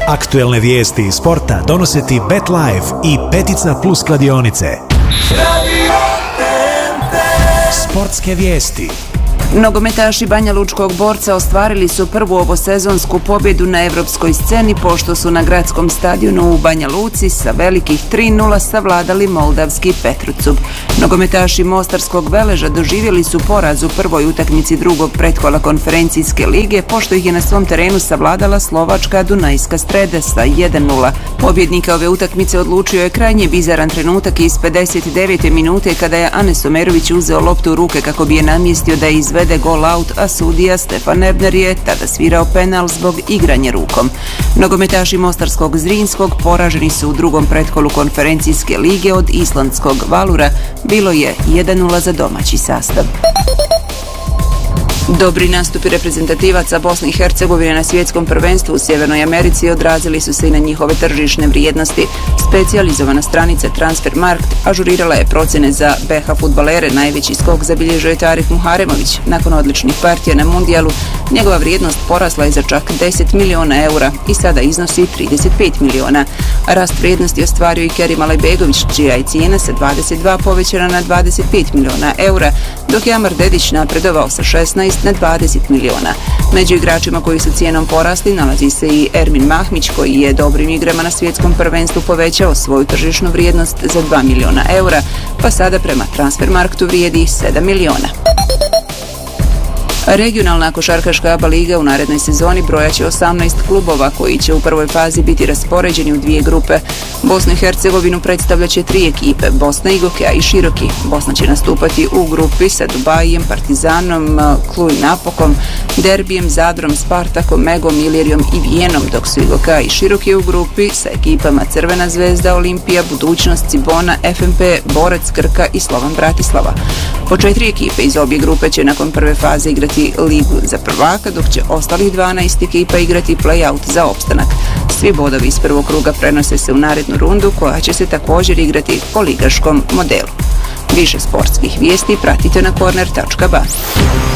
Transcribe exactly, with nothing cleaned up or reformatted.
Aktuelne vijesti iz sporta donose ti BetLife i Petica Plus kladionice. Sportske vijesti. Nogometaši Banja Lučkog Borca ostvarili su prvu ovosezonsku pobjedu na evropskoj sceni pošto su na gradskom stadionu u Banja Luci sa velikih tri nula savladali moldavski Petrucub. Nogometaši Mostarskog Veleža doživjeli su poraz u prvoj utakmici drugog pretkola konferencijske lige pošto ih je na svom terenu savladala slovačka Dunajska Strede sa jedan nula. Pobjednika ove utakmice odlučio je krajnje bizaran trenutak iz pedeset devete minute kada je Anes Omerović uzeo loptu u ruke kako bi je namjestio da izvede gol out, a sudija Stefan Ebner je tada svirao penal zbog igranja rukom. Nogometaši Mostarskog Zrinskog poraženi su u drugom pretkolu konferencijske lige od islandskog Valura. Bilo je jedan nula za domaći sastav. Dobri nastupi reprezentativaca Bosne i Hercegovine na svjetskom prvenstvu u Sjevernoj Americi odrazili su se i na njihove tržišne vrijednosti. Specijalizovana stranica Transfermarkt ažurirala je procjene za B H fudbalere. Najveći skok zabilježio je Tarek Muharemović. Nakon odličnih partija na mundijalu, njegova vrijednost porasla je za čak deset miliona eura i sada iznosi trideset pet miliona. Rast vrijednosti ostvario i Kerim Alajbegović, čija je cijena sa dvadeset dva povećana na dvadeset pet miliona eura, dok je Amar Dedić napredovao sa šesnaest na dvadeset miliona. Među igračima koji su cijenom porasli nalazi se i Ermin Mahmić, koji je dobrim igrama na svjetskom prvenstvu povećao svoju tržišnu vrijednost za dva miliona eura, pa sada prema Transfermarktu vrijedi sedam miliona. Regionalna košarkaška A B A liga u narednoj sezoni brojaće osamnaest klubova koji će u prvoj fazi biti raspoređeni u dvije grupe. Bosnu i Hercegovinu predstavljaće tri ekipe, Bosna, Igokeja i Široki. Bosna će nastupati u grupi sa Dubajijem, Partizanom, Cluj Napokom, Derbijem, Zadrom, Spartakom, Megom, Ilirijom i Vijenom, dok su Igokeja i Široki u grupi sa ekipama Crvena zvezda, Olimpija, Budućnost, Cibona, F M P, Borac, Krka i Slovan Bratislava. Po četiri ekipe iz obje grupe će nakon prve faze igrati ligu za prvaka, dok će ostalih dvanaest ekipa igrati play-out za opstanak. Svi bodovi iz prvog kruga prenose se u narednu rundu koja će se također igrati po ligaškom modelu. Više sportskih vijesti pratite na corner tačka ba.